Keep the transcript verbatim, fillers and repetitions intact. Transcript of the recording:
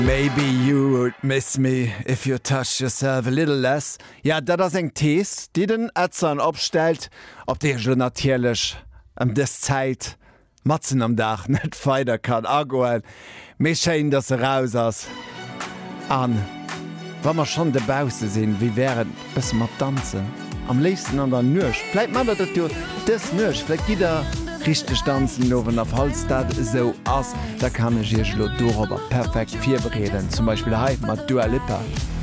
Maybe you would miss me if you touch yourself a little less. Ja, dat ass eng Tees, die den Ätzern opstellt, op de jo natierlech am des Zeit Matzen am Dach net feider kann agoen. Me schein dat se raus ass. An Wa man schon de Bause sinn, wie wären bis mat tanzen. Am liefsten an der Nuch. Fleit man dat du des Nuch, vielleicht gi der richchte Stanzen nowen auf Holstad so ass, da kann ich hier schlo do aber perfekt vier bereden. Zum Beispiel Hype mat Dua Lipa.